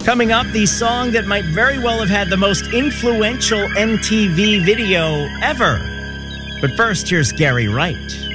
Coming up, the song that might very well have had the most influential MTV video ever. But first, here's Gary Wright.